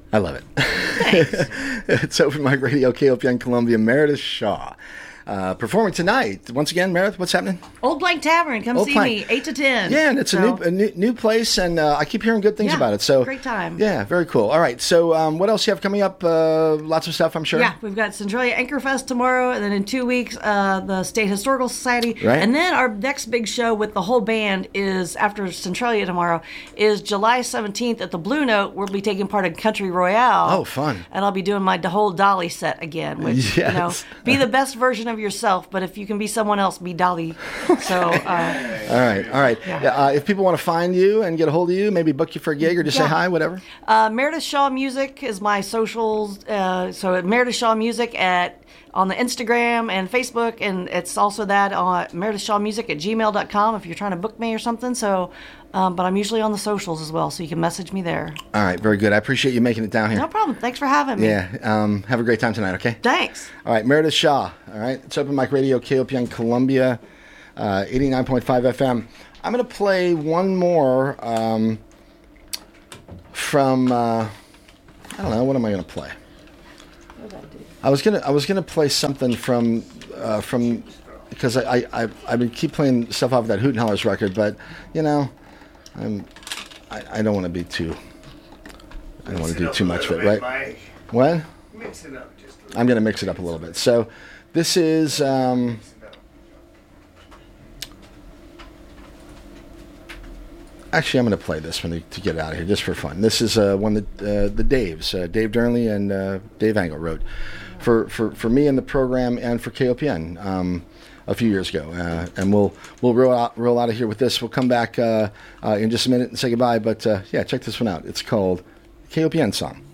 I love it. Thanks. It's Open Mic Radio, KOPN Columbia. Meredith Shaw performing tonight. Once again, Meredith, what's happening? Old Blank Tavern. Come Old see Blank. me, 8 to 10. Yeah, and it's a new place, and I keep hearing good things about it. So great time. Yeah, very cool. All right, so what else you have coming up? Lots of stuff, I'm sure. Yeah, we've got Centralia Anchorfest tomorrow, and then in 2 weeks, the State Historical Society. Right. And then our next big show with the whole band is, after Centralia tomorrow, is July 17th at the Blue Note. We'll be taking part in Country Royale. Oh, fun. And I'll be doing my whole Dolly set again, which, Yes. be the best version of yourself, but if you can be someone else, be Dolly. So, All right. Yeah. If people want to find you and get a hold of you, maybe book you for a gig or just say hi, whatever. Meredith Shaw Music is my socials. So Meredith Shaw Music on the Instagram and Facebook, and it's also that on meredithshawmusic@gmail.com if you're trying to book me or something. So, but I'm usually on the socials as well, so you can message me there. All right, very good. I appreciate you making it down here. No problem. Thanks for having me. Yeah, have a great time tonight, okay? Thanks. All right, Meredith Shaw. All right, it's Open Mic Radio, KOPN Columbia, 89.5 FM. I'm going to play one more from, I don't know, what am I going to play? I was gonna play something from because I would keep playing stuff off that Hoot and Hollers record, but I don't want to be too. I don't want to do too much of it, right? Mike. What? Mix it up just a little. I'm gonna mix it up a little bit. So this is. Actually, I'm going to play this one to get out of here, just for fun. This is one that the Daves, Dave Durnley and Dave Angle wrote for me in the program and for KOPN a few years ago. And we'll roll out of here with this. We'll come back in just a minute and say goodbye. But yeah, check this one out. It's called KOPN Song.